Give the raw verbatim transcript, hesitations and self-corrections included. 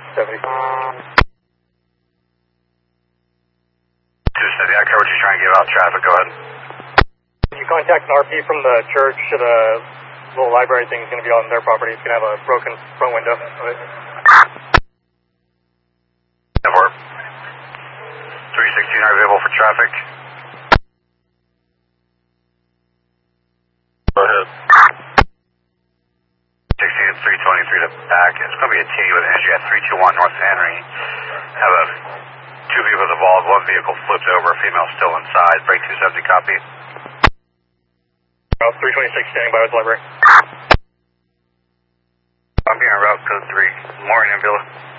seventy. two seventy, I cover what you're trying to give out traffic, go ahead. You contact an R P from the church, the little library thing is going to be on their property. It's going to have a broken front window. Network. three sixteen are available for traffic. Go ahead. sixteen and three twenty-three to back. It's going to be a T with energy at three two one North Henry. Have a two vehicles involved, one vehicle flipped over, female still inside. Break two seventy, copy. Route three twenty-six standing by with the library. I'm here on route code three. Morning, ambulance.